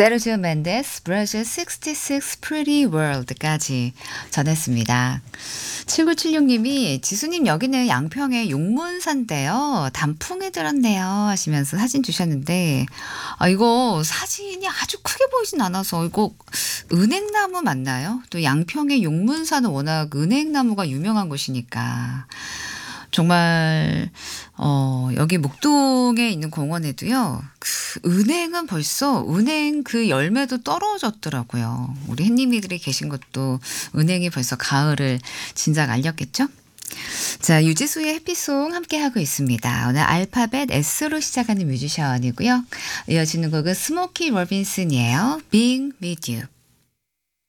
세르지오 멘데스, 브라질 66 Pretty World까지 전했습니다. 7976님이 지수님 여기는 양평의 용문산인데요. 단풍에 들었네요 하시면서 사진 주셨는데 이거 사진이 아주 크게 보이진 않아서 이거 은행나무 맞나요? 또 양평의 용문산은 워낙 은행나무가 유명한 곳이니까 정말 여기 목동에 있는 공원에도요. 그 은행은 벌써 은행 그 열매도 떨어졌더라고요. 우리 햇님이들이 계신 것도 은행이 벌써 가을을 진작 알렸겠죠? 자, 유지수의 해피송 함께하고 있습니다. 오늘 알파벳 S로 시작하는 뮤지션이고요. 이어지는 곡은 스모키 로빈슨이에요. Being with you.